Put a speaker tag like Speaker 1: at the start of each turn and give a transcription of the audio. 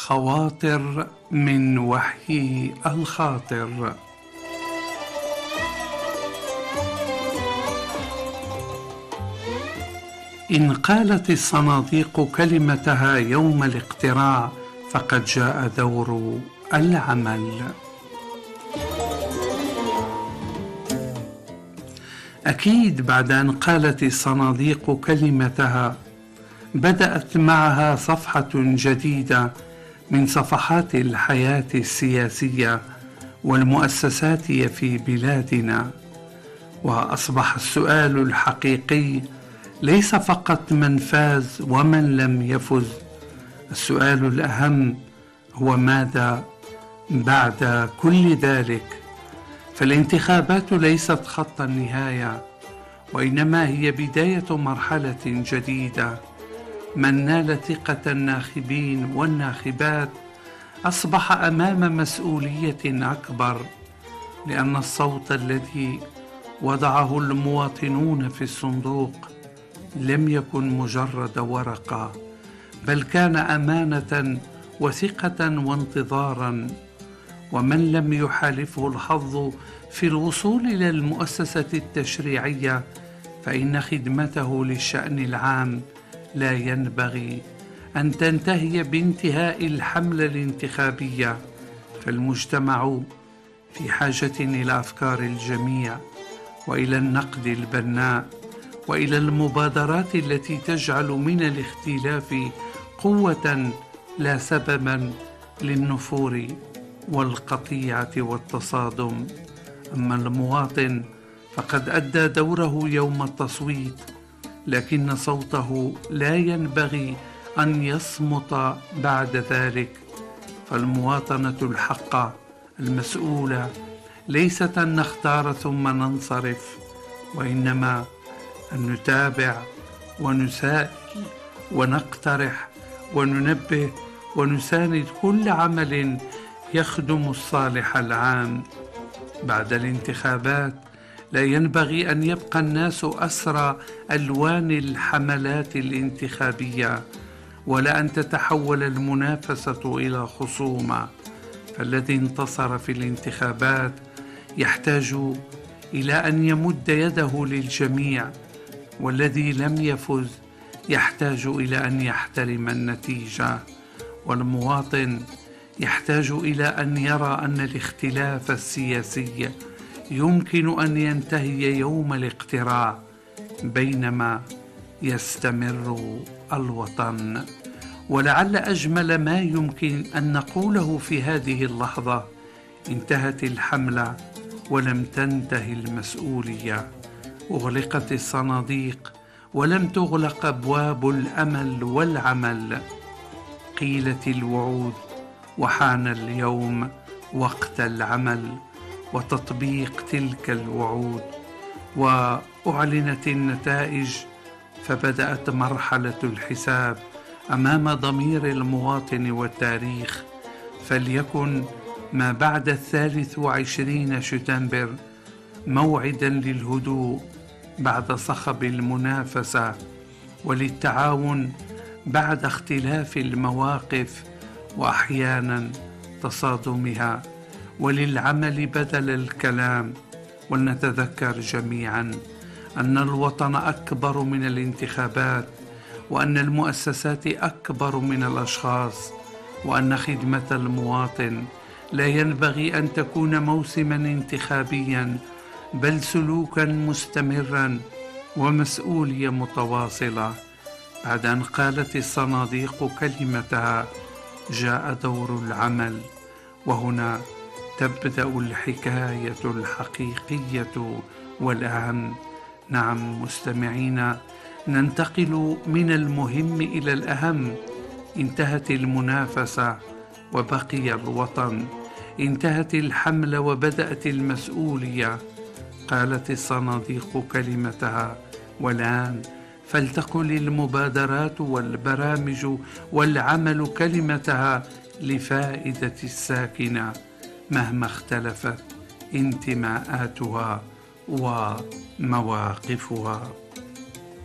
Speaker 1: خواطر من وحي الخاطر. إن قالت الصناديق كلمتها يوم الاقتراع فقد جاء دور العمل. أكيد بعد أن قالت الصناديق كلمتها بدأت معها صفحة جديدة من صفحات الحياة السياسية والمؤسساتية في بلادنا، وأصبح السؤال الحقيقي ليس فقط من فاز ومن لم يفز، السؤال الأهم هو ماذا بعد كل ذلك؟ فالانتخابات ليست خط النهاية، وإنما هي بداية مرحلة جديدة. من نال ثقة الناخبين والناخبات أصبح أمام مسؤولية أكبر، لأن الصوت الذي وضعه المواطنون في الصندوق لم يكن مجرد ورقة، بل كان أمانة وثقة وانتظارا. ومن لم يحالفه الحظ في الوصول إلى المؤسسة التشريعية فإن خدمته للشأن العام لا ينبغي أن تنتهي بانتهاء الحملة الانتخابية. فالمجتمع في حاجة إلى أفكار الجميع، وإلى النقد البناء، وإلى المبادرات التي تجعل من الاختلاف قوة لا سببا للنفور والقطيعة والتصادم. أما المواطن فقد أدى دوره يوم التصويت، لكن صوته لا ينبغي أن يصمت بعد ذلك. فالمواطنة الحقة المسؤولة ليست أن نختار ثم ننصرف، وإنما أن نتابع ونسائل ونقترح وننبه ونساند كل عمل يخدم الصالح العام. بعد الانتخابات لا ينبغي أن يبقى الناس أسرى ألوان الحملات الانتخابية، ولا أن تتحول المنافسة إلى خصومة. فالذي انتصر في الانتخابات يحتاج إلى أن يمد يده للجميع، والذي لم يفز يحتاج إلى أن يحترم النتيجة. والمواطن يحتاج إلى أن يرى أن الاختلاف السياسي يمكن أن ينتهي يوم الاقتراع، بينما يستمر الوطن. ولعل أجمل ما يمكن أن نقوله في هذه اللحظة: انتهت الحملة ولم تنتهي المسؤولية. أغلقت الصناديق ولم تغلق أبواب الأمل والعمل. قيلت الوعود وحان اليوم وقت العمل وتطبيق تلك الوعود، وأعلنت النتائج، فبدأت مرحلة الحساب أمام ضمير المواطن والتاريخ. فليكن ما بعد 23 شتنبر موعدا للهدوء بعد صخب المنافسة، وللتعاون بعد اختلاف المواقف وأحيانا تصادمها، وللعمل بدل الكلام. ولنتذكر جميعا أن الوطن أكبر من الانتخابات، وأن المؤسسات أكبر من الأشخاص، وأن خدمة المواطن لا ينبغي أن تكون موسما انتخابيا، بل سلوكا مستمرا ومسؤولية متواصلة. بعد أن قالت الصناديق كلمتها جاء دور العمل، وهنا تبدأ الحكاية الحقيقية والأهم. نعم مستمعينا، ننتقل من المهم إلى الأهم. انتهت المنافسة وبقي الوطن، انتهت الحملة وبدأت المسؤولية. قالت الصناديق كلمتها، والآن فلتقل المبادرات والبرامج والعمل كلمتها لفائدة الساكنة مهما اختلفت انتماءاتها ومواقفها.